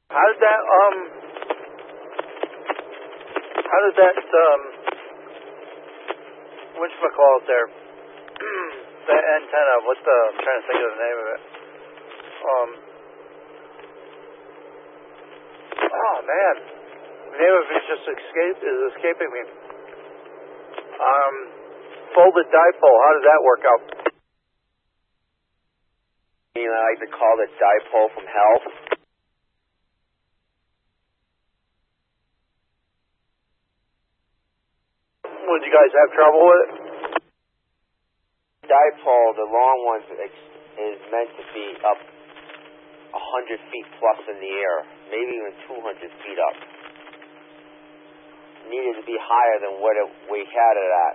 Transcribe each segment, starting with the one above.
How did that, whatchamacallit there? That antenna, I'm trying to think of the name of it. Oh man, the name of it is escaping me. Folded dipole, how did that work out? I like to call it dipole from hell. Would you guys have trouble with it? Dipole, the long one, is meant to be up 100 feet plus in the air, maybe even 200 feet up. Needed to be higher than what we had it at.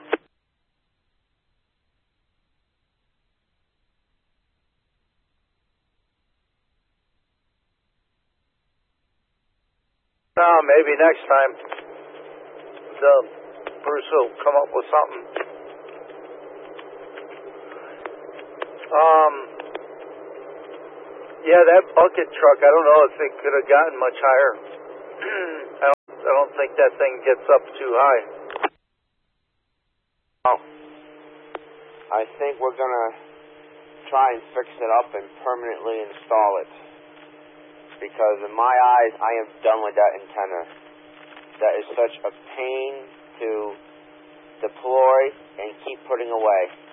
No, maybe next time Bruce will come up with something. Yeah, that bucket truck, I don't know if it could have gotten much higher. I don't think that thing gets up too high. Oh. I think we're going to try and fix it up and permanently install it. Because in my eyes, I am done with that antenna. That is such a pain to deploy and keep putting away.